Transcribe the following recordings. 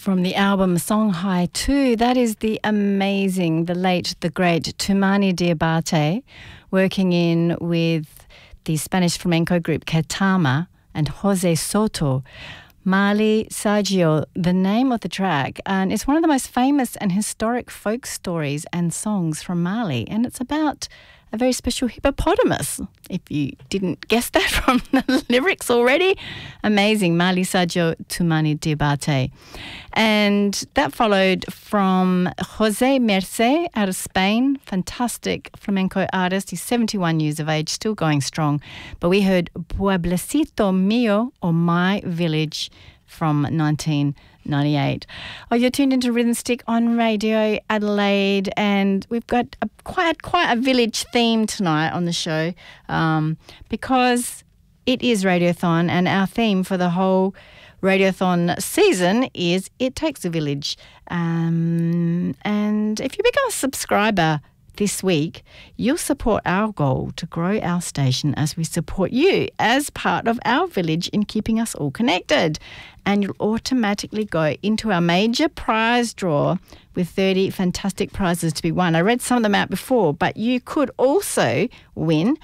From the album Song Hai 2, that is the amazing, the late, the great Toumani Diabate, working in with the Spanish flamenco group Ketama and Jose Soto. Mali Saggio, the name of the track, and it's one of the most famous and historic folk stories and songs from Mali, and it's about a very special hippopotamus, if you didn't guess that from the lyrics already. Amazing, Mali Saggio Toumani Diabate. And that followed from Jose Merce out of Spain, fantastic flamenco artist. He's 71 years of age, still going strong. But we heard Pueblecito Mío, or My Village, from 1998. Oh, you're tuned into Rhythm Stick on Radio Adelaide, and we've got quite a village theme tonight on the show because it is Radiothon, and our theme for the whole Radiothon season is It Takes a Village. And if you become a subscriber this week, you'll support our goal to grow our station as we support you as part of our village in keeping us all connected. And you'll automatically go into our major prize draw with 30 fantastic prizes to be won. I read some of them out before, but you could also win,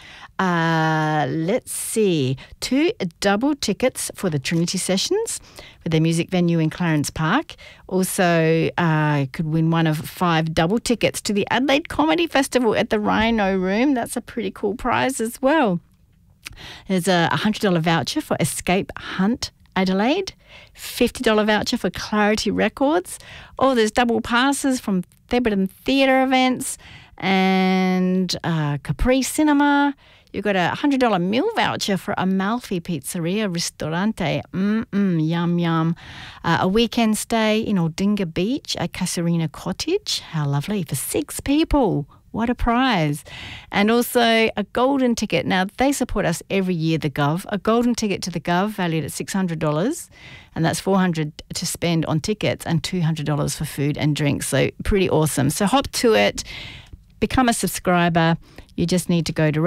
2 double tickets for the Trinity Sessions with their music venue in Clarence Park. Also, could win one of 5 double tickets to the Adelaide Comedy Festival at the Rhino Room. That's a pretty cool prize as well. There's a $100 voucher for Escape Hunt Adelaide, $50 voucher for Clarity Records. Oh, there's double passes from Thebarton Theatre events and Capri Cinema. You've got a $100 meal voucher for Amalfi Pizzeria Ristorante. Yum, yum. A weekend stay in Aldinga Beach at Casuarina Cottage. How lovely. For 6 people. What a prize. And also a golden ticket. Now, they support us every year, the Gov. A golden ticket to the Gov valued at $600, and that's $400 to spend on tickets and $200 for food and drinks. So pretty awesome. So hop to it. Become a subscriber. You just need to go to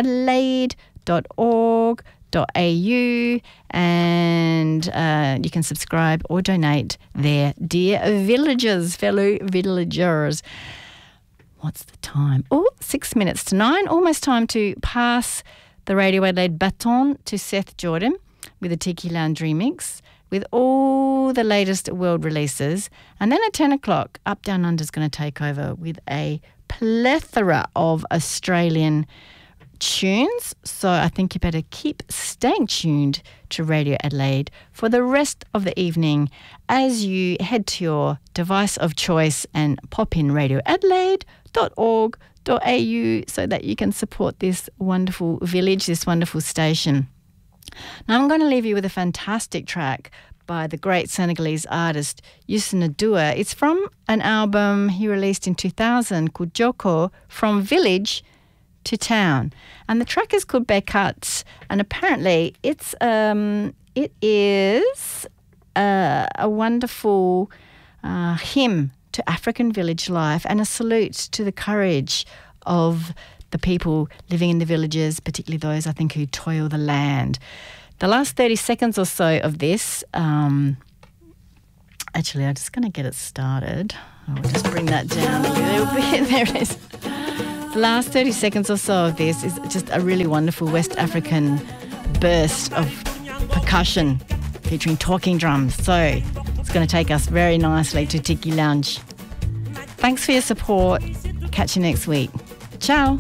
radioadelaide.org.au and you can subscribe or donate there. Dear villagers, fellow villagers. What's the time? 6 minutes to 9. Almost time to pass the Radio Adelaide baton to Seth Jordan with the Tiki Lounge remix with all the latest world releases. And then at 10 o'clock, Up Down Under's going to take over with a plethora of Australian tunes. So I think you better keep staying tuned to Radio Adelaide for the rest of the evening as you head to your device of choice and pop in radioadelaide.org.au so that you can support this wonderful village, this wonderful station. Now I'm going to leave you with a fantastic track by the great Senegalese artist Youssou N'Dour. It's from an album he released in 2000 called Joko, From Village to Town, and the track is called Bekat, and apparently it is a wonderful hymn to African village life and a salute to the courage of the people living in the villages, particularly those, I think, who toil the land. The last 30 seconds or so of this, actually, I'm just going to get it started. I'll just bring that down a little bit. There it is. The last 30 seconds or so of this is just a really wonderful West African burst of percussion featuring talking drums. So it's going to take us very nicely to Tiki Lounge. Thanks for your support. Catch you next week. Ciao.